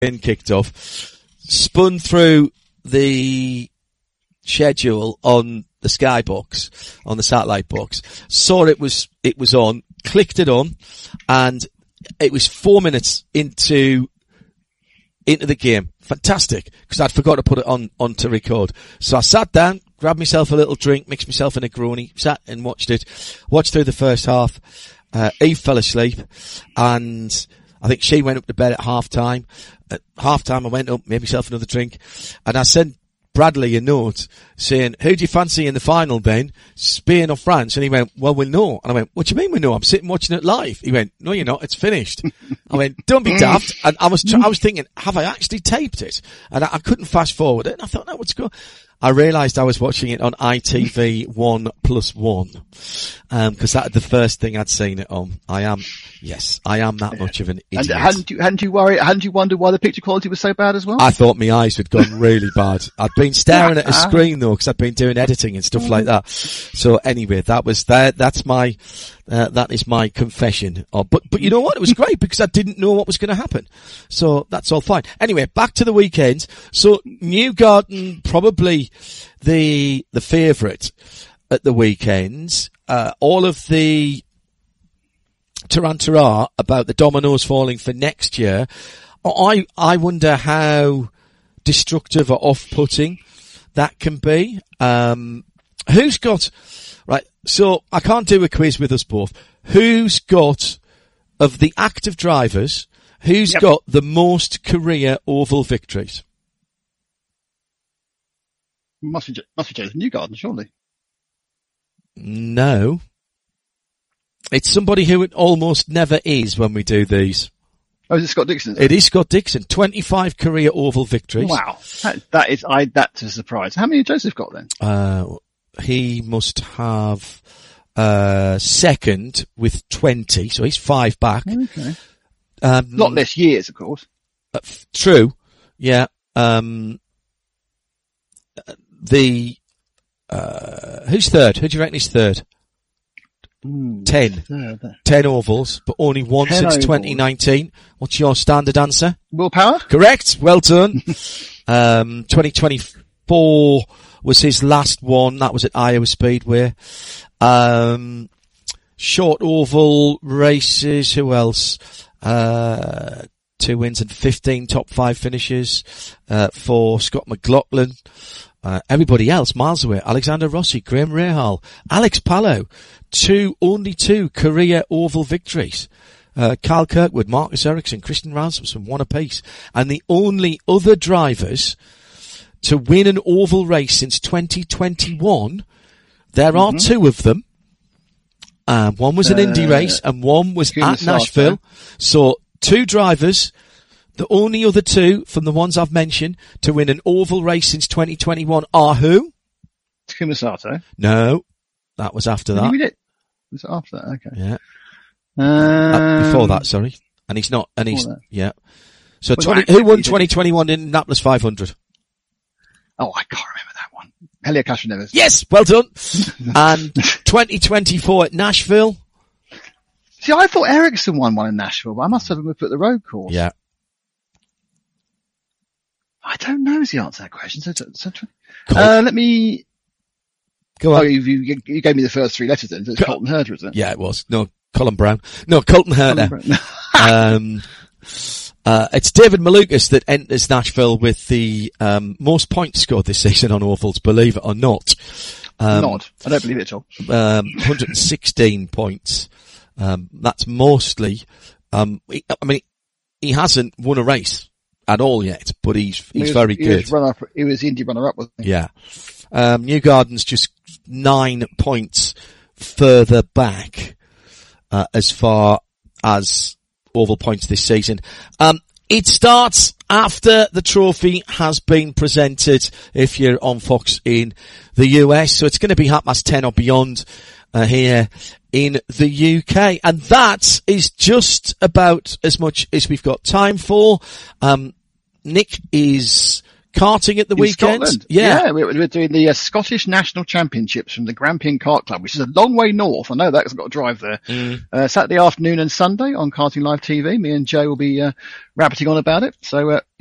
kicked off, spun through the schedule on the Skybox, on the satellite box, saw it was on, clicked it on, and it was 4 minutes into the game. Fantastic, because I'd forgot to put it on to record. So I sat down, grabbed myself a little drink, mixed myself a Negroni, sat and watched through the first half. Eve fell asleep, and I think she went up to bed at half time. At half time I went up, made myself another drink, and I sent Bradley a note saying, who do you fancy in the final, Ben? Spain or France? And he went, well, we'll know. And I went, what do you mean we know? I'm sitting watching it live. He went, no, you're not. It's finished. I went, don't be daft. And I was thinking, have I actually taped it? And I couldn't fast forward it. And I thought, no, what's going on? I realised I was watching it on ITV 1+1, cause that was the first thing I'd seen it on. I am that much of an idiot. And hadn't you wondered why the picture quality was so bad as well? I thought my eyes had gone really bad. I'd been staring at a screen though, cause I'd been doing editing and stuff like that. So anyway, that is my confession. But you know what? It was great because I didn't know what was going to happen. So that's all fine. Anyway, back to the weekend. So Newgarden, probably the favourite at the weekends. All of the tarantara about the dominoes falling for next year. I wonder how destructive or off-putting that can be. Who's got, right, so I can't do a quiz with us both. Who's got, of the active drivers, who's got the most career oval victories? Must be Jason Newgarden, surely. No. It's somebody who it almost never is when we do these. Oh, is it Scott Dixon? It is Scott Dixon. 25 career oval victories. Wow. That's a surprise. How many has Joseph got then? He must have, second with 20, so he's 5 back. Okay. Lot less years, of course. True. Yeah. Who's third? Who do you reckon is third? 10. 10 ovals, but only one since 2019. What's your standard answer? Will Power? Correct. Well done. 2024 was his last one. That was at Iowa Speedway. Short oval races. Who else? 2 wins and 15 top 5 finishes, for Scott McLaughlin. Everybody else miles away. Alexander Rossi, Graham Rahal, Alex Palou, only two career oval victories. Kyle Kirkwood, Marcus Ericsson, Christian Rasmussen, one apiece. And the only other drivers to win an oval race since 2021, there are 2 of them. One was an Indy race and one was at Nashville. So 2 drivers, the only other 2 from the ones I've mentioned to win an oval race since 2021 are who? Takuma Sato. No, that was after that. Was it after that? Okay. Yeah. Before that, sorry. And he's not, and he's, yeah. So who won 2021 in Indianapolis 500? Oh, I can't remember that one. Helio Castroneves. Yes, well done. And 2024 at Nashville. See, I thought Ericsson won one in Nashville, but I must have him up at the road course. Yeah. I don't know is the answer to that question. Let me go on. Oh, you gave me the first 3 letters then. So it's Colton Herta, isn't it? Yeah, it was. No, Colin Brown. No, Colton Herta. It's David Malukas that enters Nashville with the most points scored this season on ovals, believe it or not. Not. I don't believe it at all. 116 points. That's mostly, he hasn't won a race at all yet, but he's very good. He was Indy runner-up, wasn't he? Yeah. Newgarden's just 9 points further back, as far as oval points this season. It starts after the trophy has been presented if you're on Fox in the US. So it's going to be 10:30 or beyond, here in the UK. And that is just about as much as we've got time for. Nick is karting at the in weekend. Scotland. Yeah. We're doing the Scottish National Championships from the Grampian Kart Club, which is a long way north. I know that 'cause I've got to drive there. Saturday afternoon and Sunday on Karting Live TV. Me and Joe will be rabbiting on about it. So